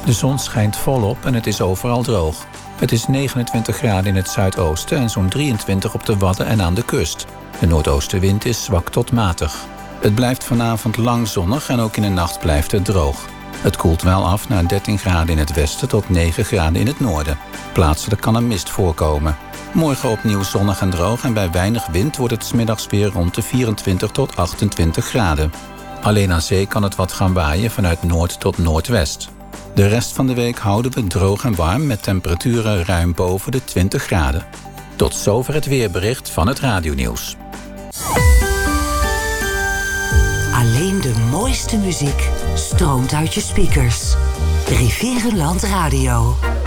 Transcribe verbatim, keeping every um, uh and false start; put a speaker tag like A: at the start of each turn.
A: De zon schijnt volop en het is overal droog. Het is negenentwintig graden in het zuidoosten en zo'n drieëntwintig op de Wadden en aan de kust. De noordoostenwind is zwak tot matig. Het blijft vanavond lang zonnig en ook in de nacht blijft het droog. Het koelt wel af naar dertien graden in het westen tot negen graden in het noorden. Plaatselijk kan er mist voorkomen. Morgen opnieuw zonnig en droog en bij weinig wind wordt het 's middags weer rond de vierentwintig tot achtentwintig graden. Alleen aan zee kan het wat gaan waaien vanuit noord tot noordwest. De rest van de week houden we droog en warm met temperaturen ruim boven de twintig graden. Tot zover het weerbericht van het Radionieuws.
B: Alleen de mooiste muziek stroomt uit je speakers. Rivierenland Radio.